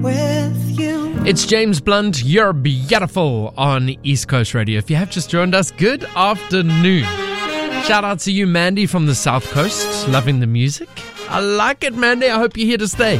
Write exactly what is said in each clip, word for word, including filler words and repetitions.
with you. It's James Blunt, You're Beautiful on East Coast Radio. If you have just joined us, good afternoon. Shout out to you, Mandy from the South Coast. Loving the music. I like it, Mandy. I hope you're here to stay.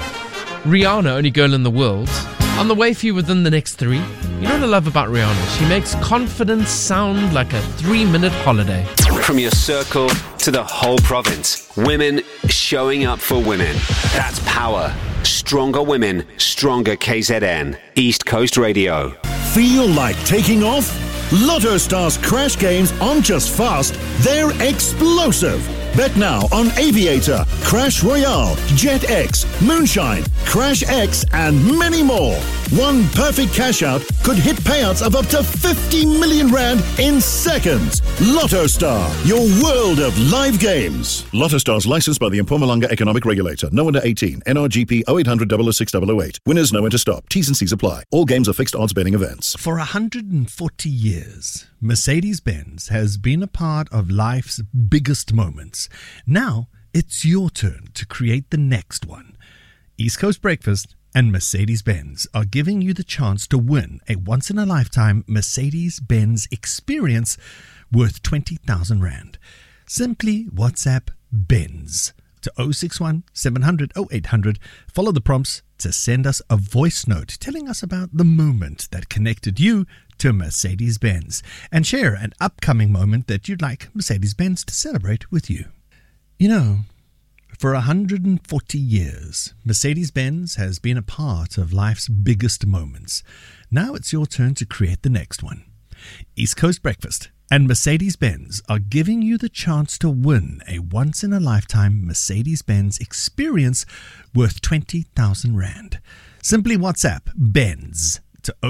Rihanna, only girl in the world. On the way for you within the next three. You know what I love about Rihanna? She makes confidence sound like a three-minute holiday. From your circle to the whole province, women showing up for women. That's power. Stronger women, stronger K Z N. East Coast Radio. Feel like taking off? Lotto Stars Crash Games aren't just fast, they're explosive. Bet now on Aviator, Crash Royale, Jet X, Moonshine, Crash X, and many more. One perfect cash out could hit payouts of up to fifty million rand in seconds. Lotto Star, your world of live games. Lotto Stars licensed by the Mpumalanga Economic Regulator. No under eighteen. N R G P oh eight hundred, double oh six, double oh eight. Winners know when to stop. T's and C's apply. All games are fixed odds betting events. For one hundred forty years, Mercedes-Benz has been a part of life's biggest moments. Now, it's your turn to create the next one. East Coast Breakfast and Mercedes-Benz are giving you the chance to win a once-in-a-lifetime Mercedes-Benz experience worth twenty thousand rand. Simply WhatsApp BENZ to oh six one, seven hundred, oh eight hundred. Follow the prompts to send us a voice note telling us about the moment that connected you to Mercedes-Benz, and share an upcoming moment that you'd like Mercedes-Benz to celebrate with you. You know, for one hundred forty years, Mercedes-Benz has been a part of life's biggest moments. Now it's your turn to create the next one. East Coast Breakfast and Mercedes-Benz are giving you the chance to win a once-in-a-lifetime Mercedes-Benz experience worth twenty thousand rand. Simply WhatsApp BENZ to